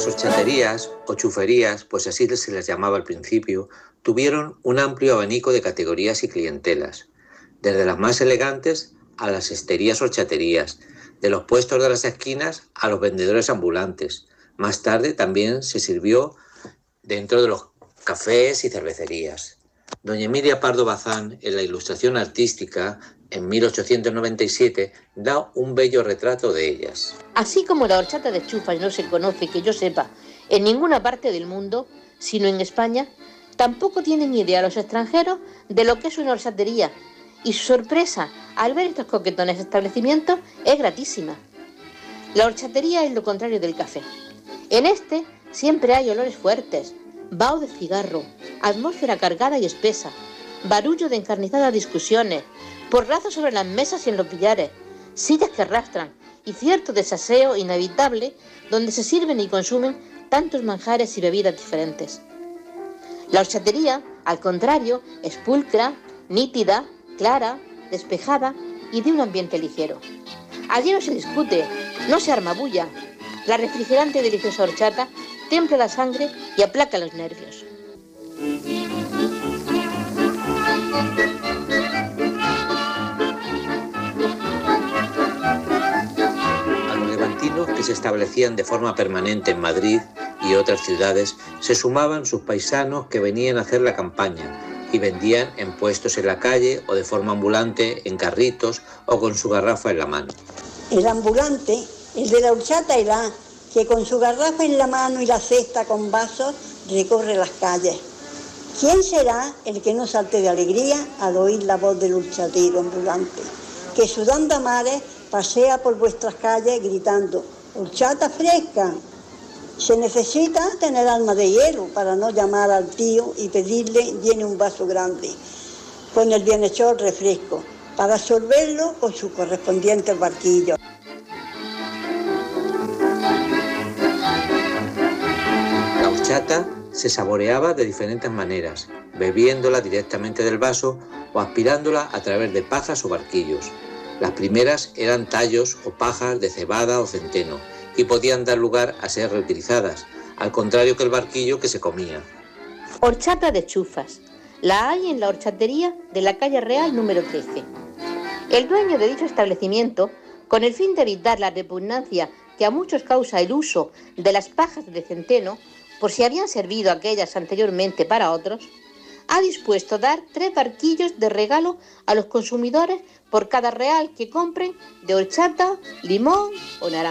Las horchaterías o chuferías, pues así se les llamaba al principio, tuvieron un amplio abanico de categorías y clientelas, desde las más elegantes a las esterías horchaterías, de los puestos de las esquinas a los vendedores ambulantes. Más tarde también se sirvió dentro de los cafés y cervecerías. Doña Emilia Pardo Bazán, en la Ilustración Artística, en 1897, da un bello retrato de ellas. Así como la horchata de chufas no se conoce, que yo sepa, en ninguna parte del mundo, sino en España, tampoco tienen idea los extranjeros de lo que es una horchatería, y su sorpresa al ver estos coquetones establecimientos es gratísima. La horchatería es lo contrario del café. En este siempre hay olores fuertes, vaho de cigarro, atmósfera cargada y espesa, barullo de encarnizadas discusiones, porrazos sobre las mesas y en los billares, sillas que arrastran y cierto desaseo inevitable donde se sirven y consumen tantos manjares y bebidas diferentes. La horchatería, al contrario, es pulcra, nítida, clara, despejada y de un ambiente ligero. Allí no se discute, no se arma bulla. La refrigerante y deliciosa horchata templa la sangre y aplaca los nervios. A los levantinos que se establecían de forma permanente en Madrid y otras ciudades se sumaban sus paisanos que venían a hacer la campaña y vendían en puestos en la calle o de forma ambulante en carritos o con su garrafa en la mano. El ambulante, el de la horchata era que con su garrafa en la mano y la cesta con vasos recorre las calles. ¿Quién será el que no salte de alegría al oír la voz del horchatero ambulante, que sudando a mares pasea por vuestras calles gritando: horchata fresca? Se necesita tener alma de hielo para no llamar al tío y pedirle llene un vaso grande con el bienhechor refresco, para absorberlo con su correspondiente barquillo. La horchata se saboreaba de diferentes maneras, bebiéndola directamente del vaso o aspirándola a través de pajas o barquillos. Las primeras eran tallos o pajas de cebada o centeno y podían dar lugar a ser reutilizadas, al contrario que el barquillo que se comía. Horchata de chufas. La hay en la horchatería de la calle Real número 13. El dueño de dicho establecimiento, con el fin de evitar la repugnancia que a muchos causa el uso de las pajas de centeno, por si habían servido aquellas anteriormente para otros, ha dispuesto dar 3 barquillos de regalo a los consumidores por cada real que compren de horchata, limón o naranja.